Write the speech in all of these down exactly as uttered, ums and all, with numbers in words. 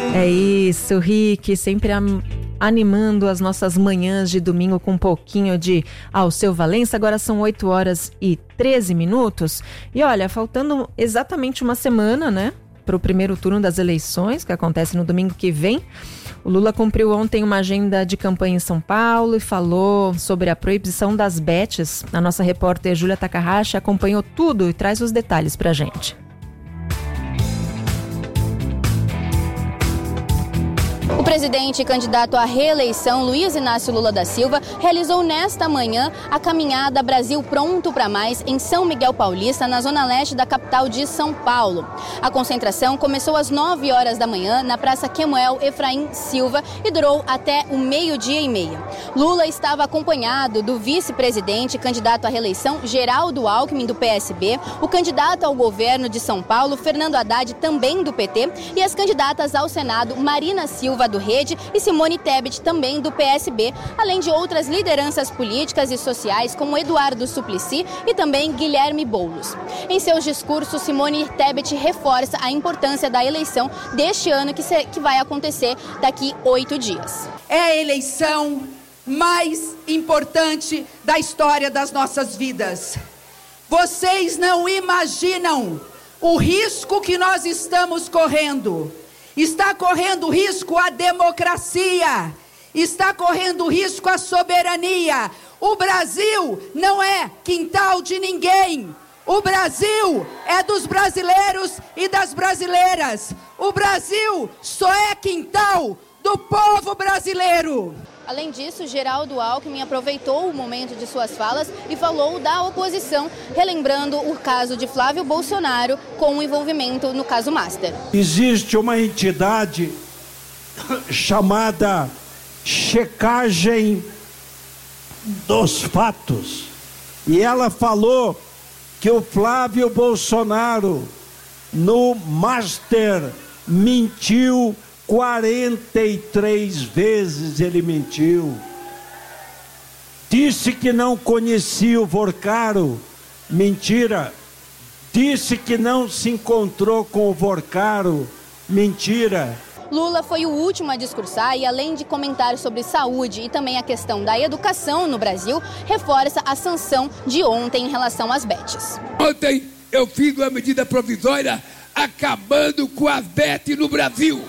É isso, Rick, sempre am- animando as nossas manhãs de domingo com um pouquinho de Alceu Valença. Agora são oito horas e treze minutos. E olha, faltando exatamente uma semana, né, para o primeiro turno das eleições, que acontece no domingo que vem. O Lula cumpriu ontem uma agenda de campanha em São Paulo e falou sobre a proibição das bets. A nossa repórter Júlia Takahashi acompanhou tudo e traz os detalhes pra gente. O presidente e candidato à reeleição, Luiz Inácio Lula da Silva, realizou nesta manhã a caminhada Brasil Pronto para Mais em São Miguel Paulista, na zona leste da capital de São Paulo. A concentração começou às nove horas da manhã na Praça Quemuel Efraim Silva e durou até o meio-dia e meia. Lula estava acompanhado do vice-presidente e candidato à reeleição, Geraldo Alckmin, do P S B, o candidato ao governo de São Paulo, Fernando Haddad, também do P T, e as candidatas ao Senado, Marina Silva, do Rede, e Simone Tebet, também do P S B, além de outras lideranças políticas e sociais como Eduardo Suplicy e também Guilherme Boulos. Em seus discursos, Simone Tebet reforça a importância da eleição deste ano que, se, que vai acontecer daqui oito dias. É a eleição mais importante da história das nossas vidas. Vocês não imaginam o risco que nós estamos correndo. Está correndo risco a democracia, está correndo risco a soberania. O Brasil não é quintal de ninguém. O Brasil é dos brasileiros e das brasileiras. O Brasil só é quintal do povo brasileiro. Além disso, Geraldo Alckmin aproveitou o momento de suas falas e falou da oposição, relembrando o caso de Flávio Bolsonaro com o envolvimento no caso Master. Existe uma entidade chamada checagem dos fatos. E ela falou que o Flávio Bolsonaro, no Master, mentiu quarenta e três vezes. Ele mentiu. Disse que não conhecia o Vorcaro. Mentira. Disse que não se encontrou com o Vorcaro. Mentira. Lula foi o último a discursar e, além de comentar sobre saúde e também a questão da educação no Brasil, reforça a sanção de ontem em relação às bets. Ontem eu fiz uma medida provisória acabando com as bets no Brasil.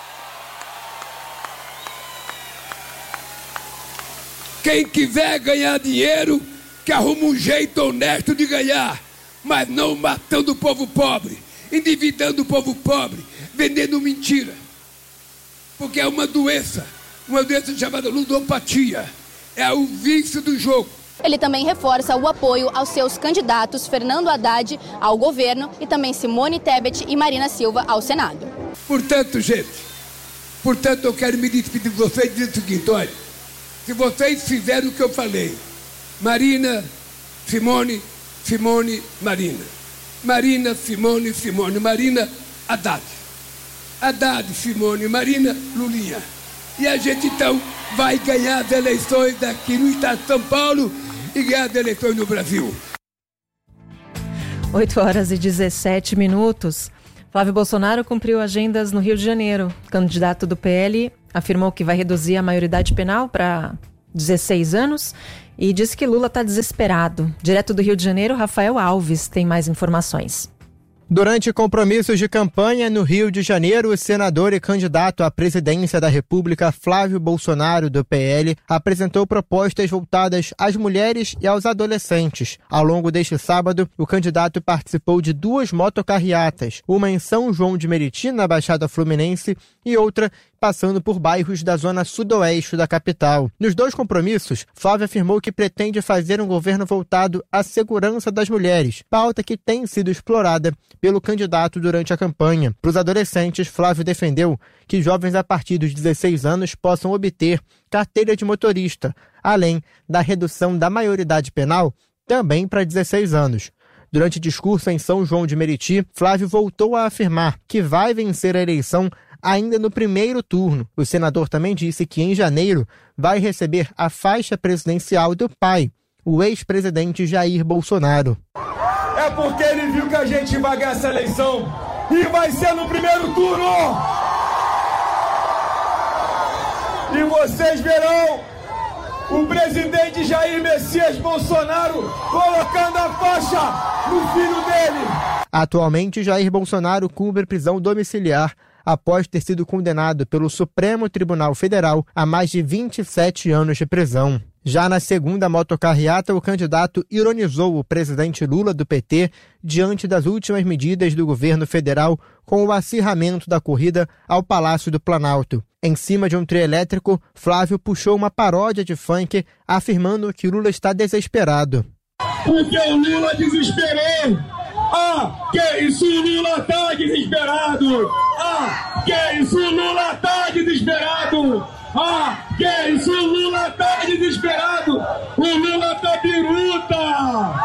Quem quiser ganhar dinheiro, que arruma um jeito honesto de ganhar, mas não matando o povo pobre, endividando o povo pobre, vendendo mentira. Porque é uma doença, uma doença chamada ludopatia, é o vício do jogo. Ele também reforça o apoio aos seus candidatos Fernando Haddad ao governo e também Simone Tebet e Marina Silva ao Senado. Portanto, gente, portanto eu quero me despedir de vocês e dizer o seguinte, olha, se vocês fizeram o que eu falei, Marina, Simone, Simone, Marina. Marina, Simone, Simone, Marina, Haddad. Haddad, Simone, Marina, Lulinha. E a gente então vai ganhar as eleições aqui no estado de São Paulo e ganhar as eleições no Brasil. oito horas e dezessete minutos. Flávio Bolsonaro cumpriu agendas no Rio de Janeiro. O candidato do P L afirmou que vai reduzir a maioridade penal para dezesseis anos e disse que Lula está desesperado. Direto do Rio de Janeiro, Rafael Alves tem mais informações. Durante compromissos de campanha no Rio de Janeiro, o senador e candidato à presidência da República, Flávio Bolsonaro, do P L, apresentou propostas voltadas às mulheres e aos adolescentes. Ao longo deste sábado, o candidato participou de duas motocarreatas, uma em São João de Meriti, na Baixada Fluminense, e outra passando por bairros da zona sudoeste da capital. Nos dois compromissos, Flávio afirmou que pretende fazer um governo voltado à segurança das mulheres, pauta que tem sido explorada pelo candidato durante a campanha. Para os adolescentes, Flávio defendeu que jovens a partir dos dezesseis anos possam obter carteira de motorista, além da redução da maioridade penal também para dezesseis anos. Durante discurso em São João de Meriti, Flávio voltou a afirmar que vai vencer a eleição ainda no primeiro turno. O senador também disse que em janeiro vai receber a faixa presidencial do pai, o ex-presidente Jair Bolsonaro. É porque ele viu que a gente vai ganhar essa eleição e vai ser no primeiro turno! vocês verão o presidente Jair Messias Bolsonaro colocando a faixa no filho dele. Atualmente, Jair Bolsonaro cumpre prisão domiciliar após ter sido condenado pelo Supremo Tribunal Federal a mais de vinte e sete anos de prisão. Já na segunda motocarreata, o candidato ironizou o presidente Lula do P T diante das últimas medidas do governo federal com o acirramento da corrida ao Palácio do Planalto. Em cima de um trio elétrico, Flávio puxou uma paródia de funk, afirmando que Lula está desesperado. Porque o Lula desesperou. Ah, que isso, Lula tá desesperado. Ah, que isso, Lula tá desesperado. Ah, que isso, Lula tá desesperado. O Lula tá biruta.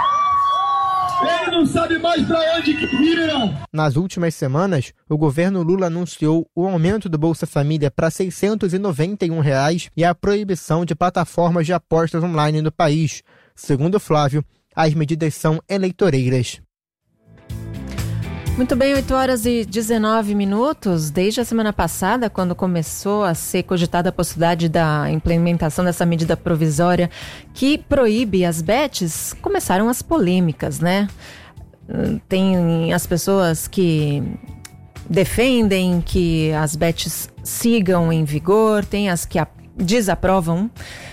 Ele não sabe mais pra onde que vira. Nas últimas semanas, o governo Lula anunciou o aumento do Bolsa Família para seiscentos e noventa e um reais e a proibição de plataformas de apostas online no país. Segundo Flávio, as medidas são eleitoreiras. Muito bem, oito horas e dezenove minutos. Desde a semana passada, quando começou a ser cogitada a possibilidade da implementação dessa medida provisória que proíbe as bets, começaram as polêmicas, né? Tem as pessoas que defendem que as bets sigam em vigor, tem as que desaprovam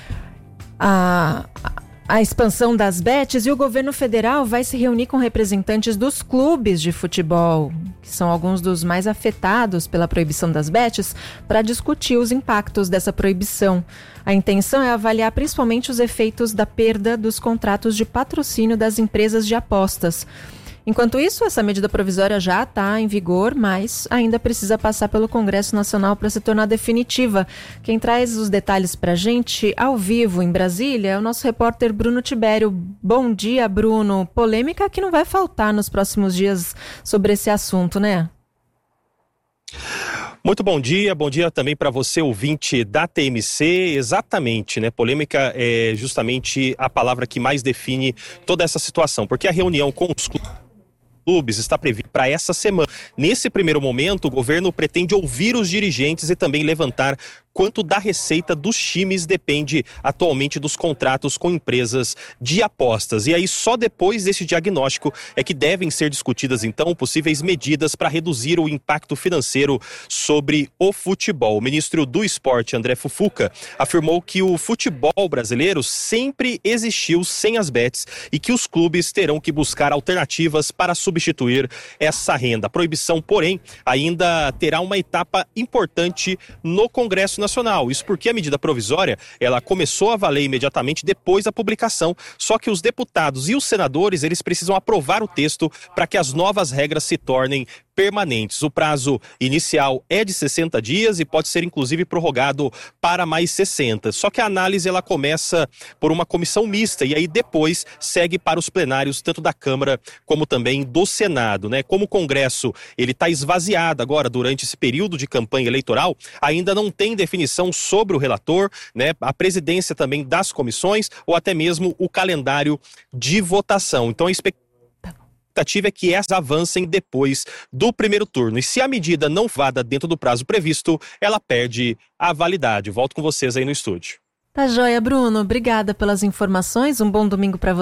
a... a expansão das bets, e o governo federal vai se reunir com representantes dos clubes de futebol, que são alguns dos mais afetados pela proibição das bets, para discutir os impactos dessa proibição. A intenção é avaliar principalmente os efeitos da perda dos contratos de patrocínio das empresas de apostas. Enquanto isso, essa medida provisória já está em vigor, mas ainda precisa passar pelo Congresso Nacional para se tornar definitiva. Quem traz os detalhes para a gente ao vivo em Brasília é o nosso repórter Bruno Tibério. Bom dia, Bruno. Polêmica que não vai faltar nos próximos dias sobre esse assunto, né? Muito bom dia, bom dia também para você, ouvinte da T M C. Exatamente, né? Polêmica é justamente a palavra que mais define toda essa situação, porque a reunião com os clubes está prevista para essa semana. Nesse primeiro momento, o governo pretende ouvir os dirigentes e também levantar quanto da receita dos times depende atualmente dos contratos com empresas de apostas. E aí só depois desse diagnóstico é que devem ser discutidas então possíveis medidas para reduzir o impacto financeiro sobre o futebol. O ministro do Esporte, André Fufuca, afirmou que o futebol brasileiro sempre existiu sem as bets e que os clubes terão que buscar alternativas para substituir essa renda. A proibição, porém, ainda terá uma etapa importante no Congresso Nacional. Isso porque a medida provisória, ela começou a valer imediatamente depois da publicação, só que os deputados e os senadores, eles precisam aprovar o texto para que as novas regras se tornem permanentes. O prazo inicial é de sessenta dias e pode ser inclusive prorrogado para mais sessenta. Só que a análise ela começa por uma comissão mista e aí depois segue para os plenários tanto da Câmara como também do Senado, né? Como o Congresso ele está esvaziado agora durante esse período de campanha eleitoral, ainda não tem definição sobre o relator, né? A presidência também das comissões ou até mesmo o calendário de votação. Então a expectativa A expectativa é que essas avancem depois do primeiro turno. E se a medida não vada dentro do prazo previsto, ela perde a validade. Volto com vocês aí no estúdio. Tá joia, Bruno. Obrigada pelas informações. Um bom domingo para você.